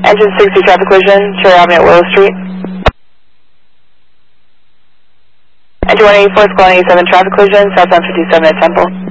Engine 60 traffic collision, Cherry Avenue at Willow Street. Engine 184 is calling 87 traffic collision, southbound 57 at Temple.